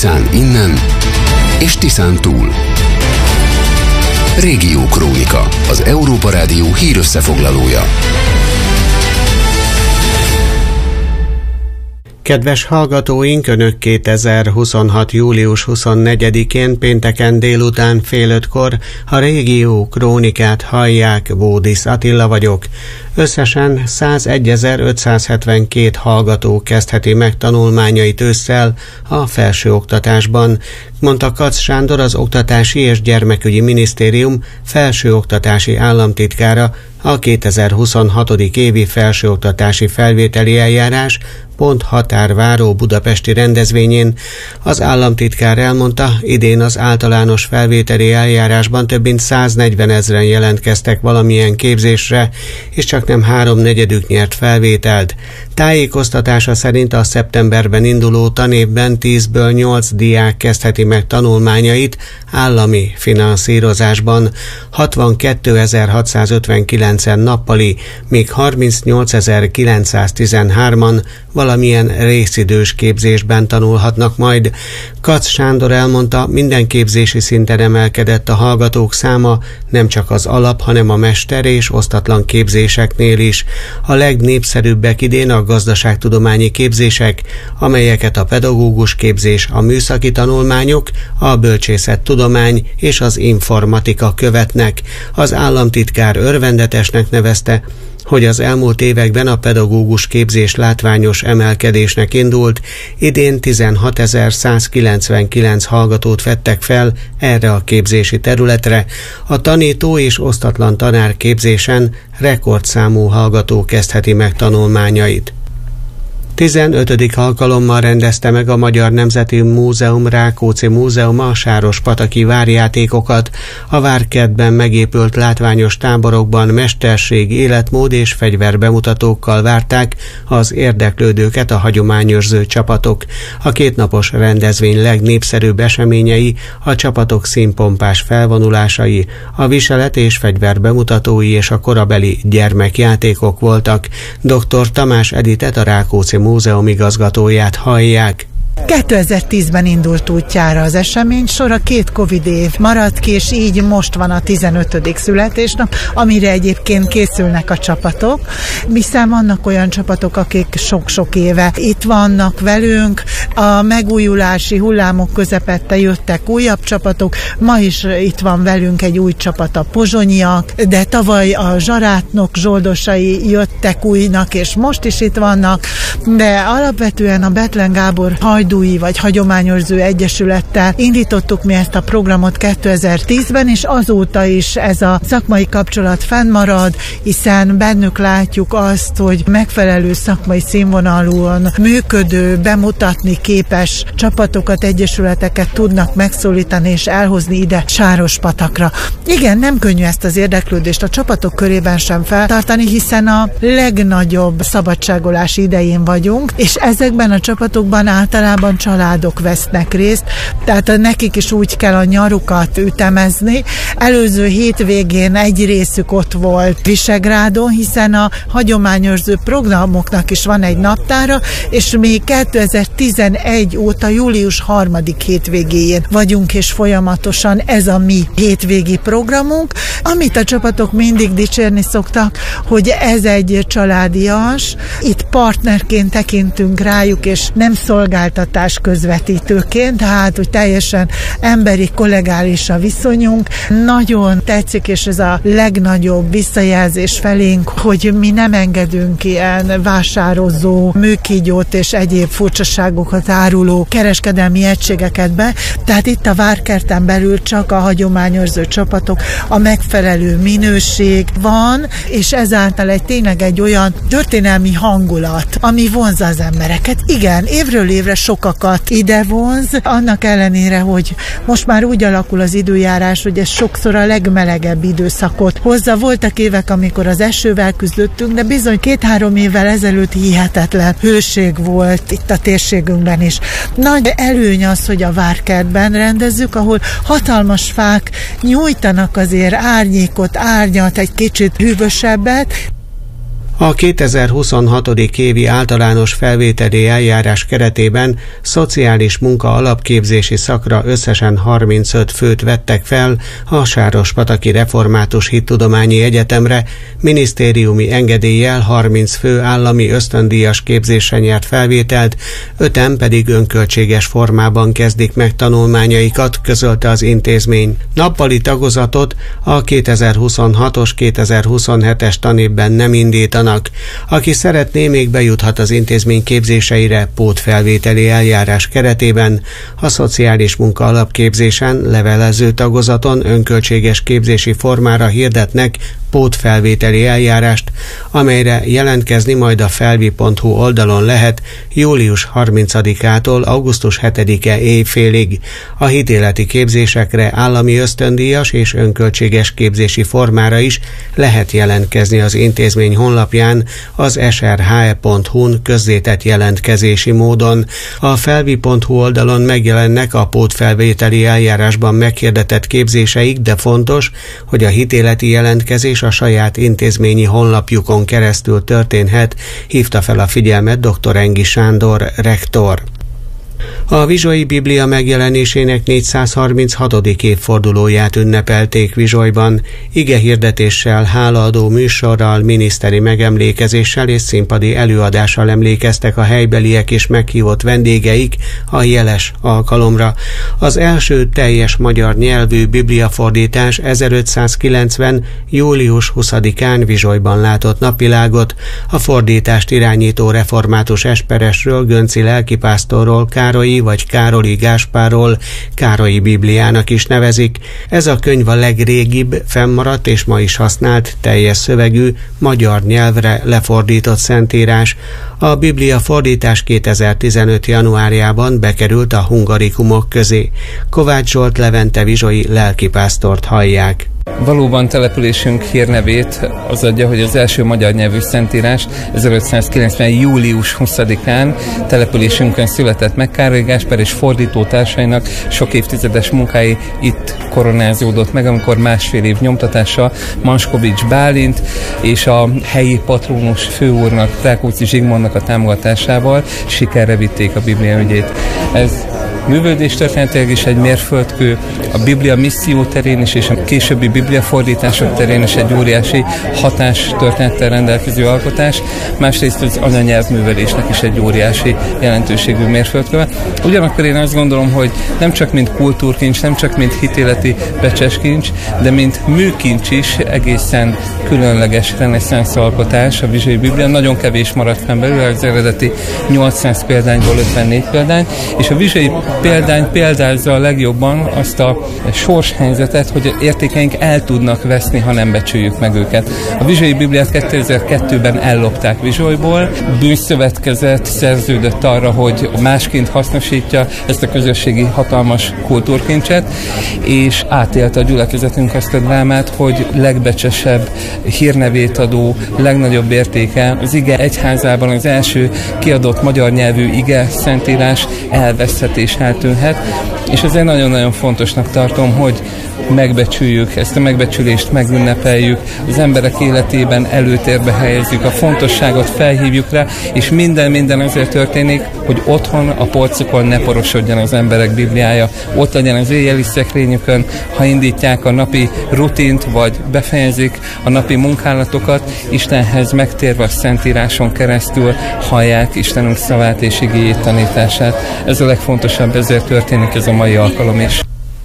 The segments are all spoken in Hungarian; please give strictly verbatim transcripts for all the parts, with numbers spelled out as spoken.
Tiszán innen és Tiszán túl. Régió Krónika, az Európa Rádió hírösszefoglalója. Kedves hallgatóink, Önök kétezer-huszonhat. július huszonnegyedikén pénteken délután fél ötkor a Régió Krónikát hallják, Bódisz Attila vagyok. Összesen százegyezer-ötszázhetvenkét hallgató kezdheti meg tanulmányait ősszel a felsőoktatásban, mondta Katz Sándor, az Oktatási és Gyermekügyi Minisztérium felsőoktatási államtitkára a kétezer-huszonhat. évi felsőoktatási felvételi eljárás pont határváró budapesti rendezvényén. Az államtitkár elmondta, idén az általános felvételi eljárásban több mint száznegyven ezren jelentkeztek valamilyen képzésre, és csak nem háromnegyedük nyert felvételt. Tájékoztatása szerint a szeptemberben induló tanévben tízből nyolc diák kezdheti meg tanulmányait állami finanszírozásban, hatvankétezer-hatszázötvenkilencen nappali, míg harmincnyolcezer-kilencszáztizenhárman valamilyen részidős képzésben tanulhatnak majd. Katz Sándor elmondta, minden képzési szinten emelkedett a hallgatók száma, nem csak az alap, hanem a mester és osztatlan képzéseknél is. A legnépszerűbbek idén a gazdaságtudományi képzések, amelyeket a pedagógus képzés, a műszaki tanulmányok, a bölcsészettudomány és az informatika követnek. Az államtitkár örvendetesnek nevezte, hogy az elmúlt években a pedagógus képzés látványos emelkedésnek indult, idén tizenhatezer-százkilencvenkilenc hallgatót vettek fel erre a képzési területre. A tanító és osztatlan tanár képzésen rekordszámú hallgató kezdheti meg tanulmányait. tizenötödik alkalommal rendezte meg a Magyar Nemzeti Múzeum Rákóczi Múzeuma a sárospataki várjátékokat. A várkertben megépült látványos táborokban mesterség, életmód és fegyverbemutatókkal várták az érdeklődőket a hagyományőrző csapatok. A kétnapos rendezvény legnépszerűbb eseményei a csapatok színpompás felvonulásai, a viselet és fegyverbemutatói és a korabeli gyermekjátékok voltak. dr. Tamás Editet, a Rákóczi Múzeum igazgatóját hallják. kétezer-tízben indult útjára az esemény sor, a két Covid év maradt ki, és így most van a tizenötödik születésnap, amire egyébként készülnek a csapatok. Hiszen vannak olyan csapatok, akik sok-sok éve itt vannak velünk, a megújulási hullámok közepette jöttek újabb csapatok, ma is itt van velünk egy új csapat, a pozsonyiak, de tavaly a zsarátnok zsoldosai jöttek újnak, és most is itt vannak, de alapvetően a Bethlen Gábor Hajdúi vagy Hagyományőrző Egyesülettel indítottuk mi ezt a programot kétezer-tízben, és azóta is ez a szakmai kapcsolat fennmarad, hiszen bennük látjuk azt, hogy megfelelő szakmai színvonalúan működő, bemutatni képes csapatokat, egyesületeket tudnak megszólítani és elhozni ide Sárospatakra. Igen, nem könnyű ezt az érdeklődést a csapatok körében sem feltartani, hiszen a legnagyobb szabadságolási idején vagyunk, és ezekben a csapatokban általában családok vesznek részt, tehát nekik is úgy kell a nyarukat ütemezni. Előző hétvégén egy részük ott volt Visegrádon, hiszen a hagyományőrző programoknak is van egy naptára, és még kétezer-tizenegy óta július harmadik hétvégéjén vagyunk, és folyamatosan ez a mi hétvégi programunk, amit a csapatok mindig dicsérni szoktak, hogy ez egy családias, itt partnerként tekintünk rájuk, és nem szolgáltatás közvetítőként, tehát hogy teljesen emberi, kollegális a viszonyunk. Nagyon tetszik, és ez a legnagyobb visszajelzés felénk, hogy mi nem engedünk ilyen vásározó, műkígyót és egyéb furcsaságokat áruló kereskedelmi egységeket be, tehát itt a várkerten belül csak a hagyományőrző csapatok, a megfelelő minőség van, és ezáltal egy tényleg egy olyan történelmi hangulat, ami vonzza az embereket. Igen, évről évre sokakat ide vonz, annak ellenére, hogy most már úgy alakul az időjárás, hogy ez sokszor a legmelegebb időszakot hozza. Voltak évek, amikor az esővel küzdöttünk, de bizony két-három évvel ezelőtt hihetetlen hőség volt itt a térségünkben is. Nagy előny az, hogy a várkertben rendezzük, ahol hatalmas fák nyújtanak azért árnyékot, árnyat, egy kicsit hűvösebbet. A kétezer-huszonhat. évi általános felvételi eljárás keretében szociális munka alapképzési szakra összesen harmincöt főt vettek fel a Sárospataki Református Hittudományi Egyetemre, minisztériumi engedéllyel harminc fő állami ösztöndíjas képzésre nyert felvételt, öten pedig önköltséges formában kezdik meg tanulmányaikat, közölte az intézmény. Nappali tagozatot a kétezer-huszonhatos kétezer-huszonhetes tanévben nem indítanak. Aki szeretné, még bejuthat az intézmény képzéseire pótfelvételi eljárás keretében, a szociális munka alapképzésen, levelező tagozaton önköltséges képzési formára hirdetnek pótfelvételi eljárást, amelyre jelentkezni majd a felvi pont hu oldalon lehet július harmincadikától augusztus hetedike éjfélig. A hitéleti képzésekre állami ösztöndíjas és önköltséges képzési formára is lehet jelentkezni az intézmény honlapján, az es er há e pont hu-n közzétett jelentkezési módon. A felvi pont hu oldalon megjelennek a pótfelvételi eljárásban meghirdetett képzéseik, de fontos, hogy a hitéleti jelentkezés a saját intézményi honlapjukon keresztül történhet, hívta fel a figyelmet dr. Engi Sándor, rektor. A Vizsolyi Biblia megjelenésének négyszázharminchatodik évfordulóját ünnepelték Vizsolyban, igehirdetéssel, hálaadó műsorral, miniszteri megemlékezéssel és színpadi előadással emlékeztek a helybeliek és meghívott vendégeik a jeles alkalomra. Az első teljes magyar nyelvű bibliafordítás ezerötszázkilencven. július huszadikán Vizsolyban látott napvilágot. A fordítást irányító református esperesről, Gönci lelkipásztorról, Károlyi vagy Károli Gáspárról Károlyi Bibliának is nevezik. Ez a könyv a legrégibb, fennmaradt és ma is használt, teljes szövegű, magyar nyelvre lefordított szentírás. A Biblia fordítás kétezer-tizenöt. januárjában bekerült a hungarikumok közé. Kovács Zsolt Levente vizsolyi lelkipásztort hallják. Valóban településünk hírnevét az adja, hogy az első magyar nyelvű szentírás ezerötszázkilencven. július huszadikán településünkön született meg. Károly Gáspár és fordítótársainak sok évtizedes munkái itt koronázódott meg, amikor másfél év nyomtatása Manskovics Bálint és a helyi patrónus főúrnak, Rákóczi Zsigmondnak a támogatásával sikerre vitték a Biblia ügyét. Ez művődéstörténetileg is egy mérföldkő, a Biblia misszió terén is és a későbbi bibliafordítások terén is egy óriási hatástörténettel rendelkező alkotás, másrészt az anyanyelvművelésnek is egy óriási jelentőségű mérföldköve. Ugyanakkor én azt gondolom, hogy nem csak mint kultúrkincs, nem csak mint hitéleti becseskincs, de mint műkincs is egészen különleges reneszánsz alkotás a Vizsolyi Biblia. Nagyon kevés maradt fenn belőle, az eredeti nyolcszáz példányból ötvennégy példány, és a Vizsolyi példány példázza a legjobban azt a sorshelyzetet, hogy értékeink el tudnak veszni, ha nem becsüljük meg őket. A Vizsolyi Bibliát kétezer-kettőben ellopták Vizsolyból, bűnszövetkezet szerződött arra, hogy másként hasznosítja ezt a közösségi hatalmas kultúrkincset, és átélte a gyülekezetünk azt a drámát, hogy legbecsesebb hírnevét adó, legnagyobb értéke az ige egyházában az első kiadott magyar nyelvű ige szentírás elveszhet és eltűnhet, és ezért nagyon-nagyon fontosnak tartom, hogy megbecsüljük, ezt a megbecsülést megünnepeljük, az emberek életében előtérbe helyezzük, a fontosságot felhívjuk rá, és minden-minden azért történik, hogy otthon a polcukon ne porosodjon az emberek Bibliája, ott legyen az éjjeli szekrényükön, ha indítják a napi rutint, vagy befejezik a napi munkálatokat, Istenhez megtérve a Szentíráson keresztül hallják Istenünk szavát és igéjét, tanítását. Ez a legfontosabb, ezért történik ez a mai alkalom is.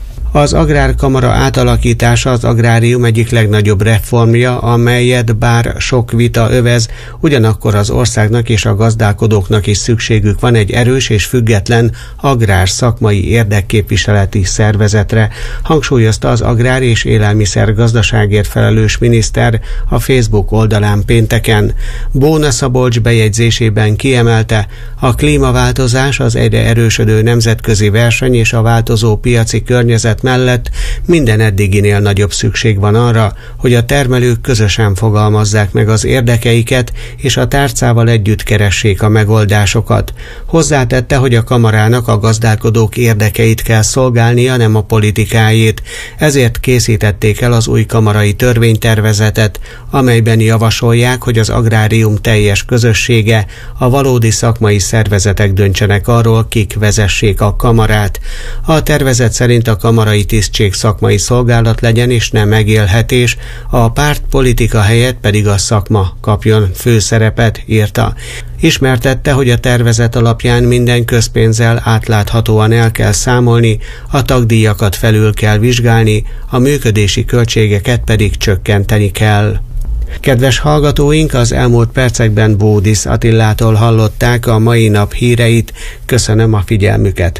Az Agrárkamara átalakítása az agrárium egyik legnagyobb reformja, amelyet bár sok vita övez, ugyanakkor az országnak és a gazdálkodóknak is szükségük van egy erős és független agrár szakmai érdekképviseleti szervezetre, hangsúlyozta az agrár és élelmiszer gazdaságért felelős miniszter a Facebook oldalán pénteken. Bóna Szabolcs bejegyzésében kiemelte, a klímaváltozás, az egyre erősödő nemzetközi verseny és a változó piaci környezet mellett minden eddiginél nagyobb szükség van arra, hogy a termelők közösen fogalmazzák meg az érdekeiket, és a tárcával együtt keressék a megoldásokat. Hozzátette, hogy a kamarának a gazdálkodók érdekeit kell szolgálnia, nem a politikájét. Ezért készítették el az új kamarai törvénytervezetet, amelyben javasolják, hogy az agrárium teljes közössége, a valódi szakmai szervezetek döntsenek arról, kik vezessék a kamarát. A tervezet szerint a kamarai tisztség szakmai szolgálat legyen és nem megélhetés, a pártpolitika helyett pedig a szakma kapjon főszerepet, írta. Ismertette, hogy a tervezet alapján minden közpénzzel átláthatóan el kell számolni, a tagdíjakat felül kell vizsgálni, a működési költségeket pedig csökkenteni kell. Kedves hallgatóink, az elmúlt percekben Bódis Attillától hallották a mai nap híreit. Köszönöm a figyelmüket.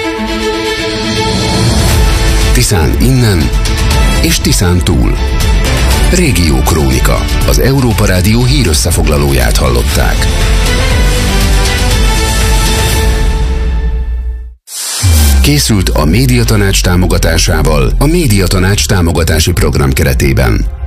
Tiszán innen és Tiszán túl. Régió Krónika. Az Európa Rádió hírösszefoglalóját hallották. Készült a Médiatanács támogatásával a Médiatanács támogatási program keretében.